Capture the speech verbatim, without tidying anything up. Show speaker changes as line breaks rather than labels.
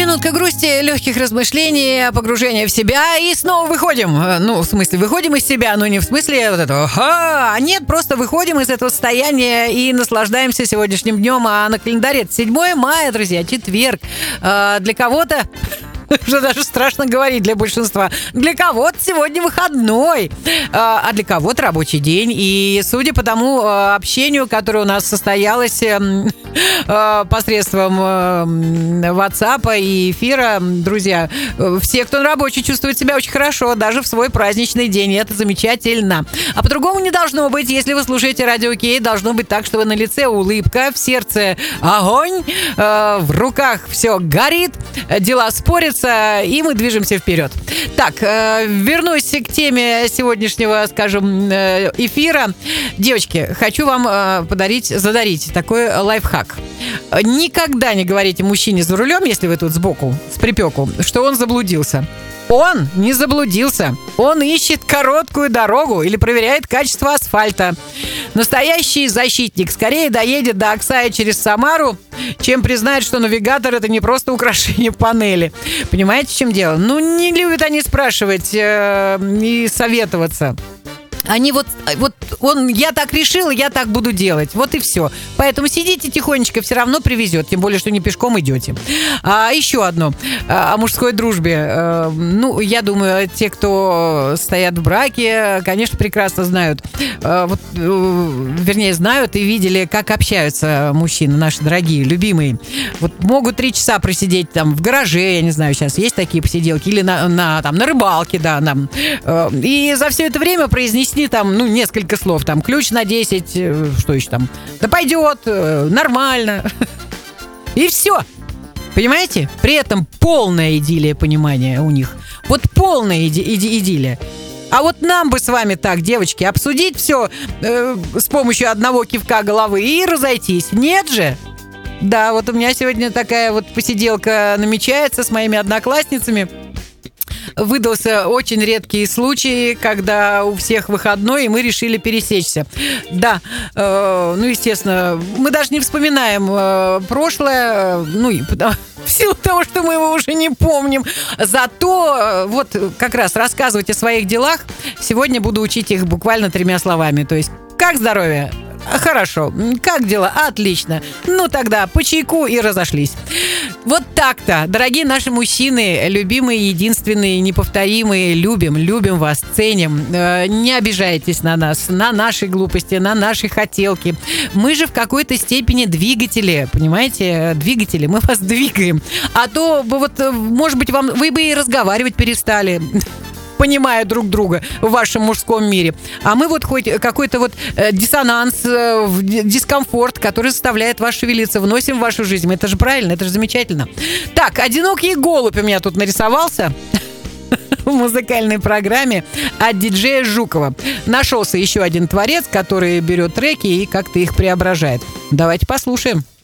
Минутка грусти, легких размышлений, погружения в себя и снова выходим. Ну, в смысле, выходим из себя, но не в смысле вот этого. Ага, а нет, просто выходим из этого состояния и наслаждаемся сегодняшним днем. А на календаре это седьмое мая, друзья, четверг. А для кого-то... Уже даже страшно говорить для большинства. Для кого-то сегодня выходной, а для кого-то рабочий день. И судя по тому общению, которое у нас состоялось посредством WhatsApp и эфира, друзья, все, кто на рабочий, чувствуют себя очень хорошо, даже в свой праздничный день. И это замечательно. А по-другому не должно быть. Если вы слушаете Радио Кей, должно быть так, что на лице улыбка, в сердце огонь, в руках все горит, дела спорятся, и мы движемся вперед. Так, э, вернусь к теме сегодняшнего, скажем, э, эфира. Девочки, хочу вам э, подарить, задарить такой лайфхак. Никогда не говорите мужчине за рулем, если вы тут сбоку, с припеку, что он заблудился. Он не заблудился. Он ищет короткую дорогу или проверяет качество асфальта. Настоящий защитник скорее доедет до Аксая через Самару, чем признает, что навигатор — это не просто украшение панели. Понимаете, в чем дело? Ну, не любят они спрашивать э, и советоваться. Они вот, вот он, я так решил, я так буду делать. Вот и все. Поэтому сидите тихонечко, все равно привезет. Тем более, что не пешком идете. А еще одно о мужской дружбе. Ну, я думаю, те, кто стоят в браке, конечно, прекрасно знают. Вот, вернее, знают и видели, как общаются мужчины, наши дорогие, любимые. Вот могут три часа просидеть там в гараже, я не знаю, сейчас есть такие посиделки, или на, на, там, на рыбалке, да, там. И за все это время произнести там, ну, несколько слов, там, ключ на десять, что еще там, да пойдет, нормально. И все. Понимаете? При этом полная идиллия понимания у них. Вот полная иди- иди- идиллия. А вот нам бы с вами так, девочки, обсудить все э, с помощью одного кивка головы и разойтись. Нет же? Да, вот у меня сегодня такая вот посиделка намечается с моими одноклассницами. Выдался очень редкий случай, когда у всех выходной, и мы решили пересечься. Да, э, ну, естественно, мы даже не вспоминаем э, прошлое, э, ну, и, в силу того, что мы его уже не помним. Зато э, вот как раз рассказывать о своих делах сегодня буду учить их буквально тремя словами. То есть, как здоровье? Хорошо. Как дела? Отлично. Ну тогда по чайку и разошлись. Вот так-то, дорогие наши мужчины, любимые, единственные, неповторимые, любим, любим вас, ценим. Э, не обижайтесь на нас, на наши глупости, на наши хотелки. Мы же в какой-то степени двигатели, понимаете? Двигатели, мы вас двигаем. А то, вот, может быть, вам вы бы и разговаривать перестали, понимая друг друга в вашем мужском мире. А мы вот хоть какой-то вот э, диссонанс, э, дискомфорт, который заставляет вас шевелиться, вносим в вашу жизнь. Это же правильно, это же замечательно. Так, одинокий голубь у меня тут нарисовался в музыкальной программе от диджея Жукова. Нашелся еще один творец, который берет треки и как-то их преображает. Давайте послушаем.